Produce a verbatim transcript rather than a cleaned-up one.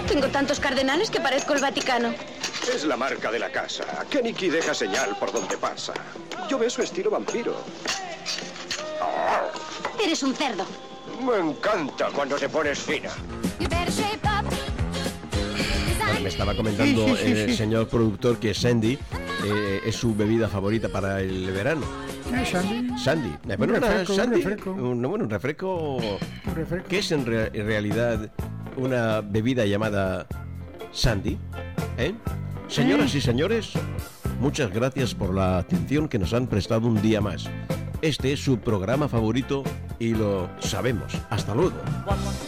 Tengo tantos cardenales que parezco el Vaticano. Es la marca de la casa. Keniki deja señal por donde pasa. Yo veo su estilo vampiro. Eres un cerdo. Me encanta cuando te pones fina. Bueno, me estaba comentando Sí, sí, sí, el sí. señor productor que Sandy eh, es su bebida favorita para el verano. ¿Eh, Sandy? Sandy. Eh, bueno, Un una refresco, un Sandy, refresco. un, bueno, un refresco. Un refresco. ¿Qué es en, re- en realidad una bebida llamada Sandy? ¿Eh? Señoras y señores, muchas gracias por la atención que nos han prestado un día más. Este es su programa favorito y lo sabemos. Hasta luego.